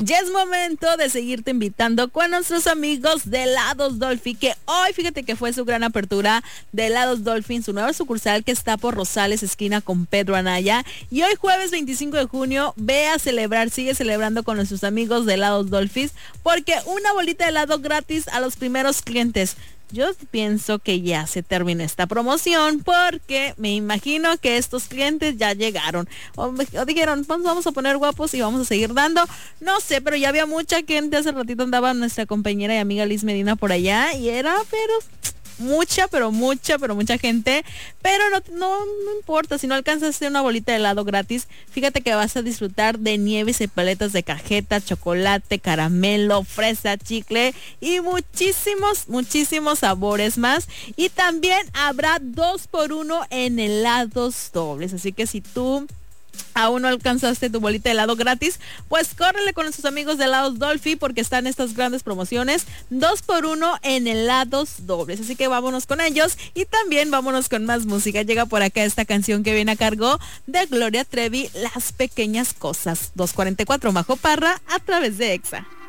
Ya es momento de seguirte invitando con nuestros amigos de Helados Dolphin, que hoy fíjate que fue su gran apertura de Helados Dolphin, su nueva sucursal que está por Rosales, esquina con Pedro Anaya. Y hoy jueves 25 de junio, ve a celebrar, sigue celebrando con nuestros amigos de Helados Dolphin, porque una bolita de helado gratis a los primeros clientes. Yo pienso que ya se terminó esta promoción porque me imagino que estos clientes ya llegaron o dijeron, pues vamos a poner guapos y vamos a seguir dando. No sé, pero ya había mucha gente. Hace ratito andaba nuestra compañera y amiga Liz Medina por allá y era, pero mucha gente, pero no importa, si no alcanzaste una bolita de helado gratis, fíjate que vas a disfrutar de nieves y paletas de cajeta, chocolate, caramelo, fresa, chicle y muchísimos sabores más. Y también habrá 2x1 en helados dobles, así que si tú aún no alcanzaste tu bolita de helado gratis, pues córrele con nuestros amigos de Helados Dolphin porque están estas grandes promociones, 2x1 en helados dobles, así que vámonos con ellos y también vámonos con más música. Llega por acá esta canción que viene a cargo de Gloria Trevi, Las Pequeñas Cosas. 2:44 Majo Parra a través de Exa.